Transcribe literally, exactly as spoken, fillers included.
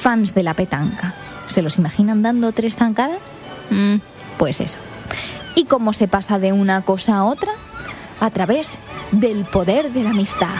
fans de la petanca. ¿Se los imaginan dando tres zancadas? Mm, pues eso. ¿Y cómo se pasa de una cosa a otra? A través del poder de la amistad.